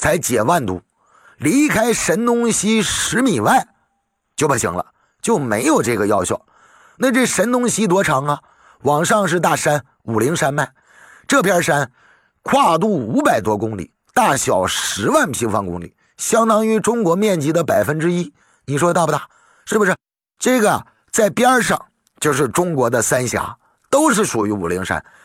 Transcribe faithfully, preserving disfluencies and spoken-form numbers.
才解万都，离开神农溪十米外就不行了，就没有这个药效。那这神农溪多长啊？往上是大山武陵山脉，这片山跨度五百多公里，大小十万平方公里，相当于中国面积的百分之一。你说大不大？是不是？这个在边上就是中国的三峡，都是属于武陵山。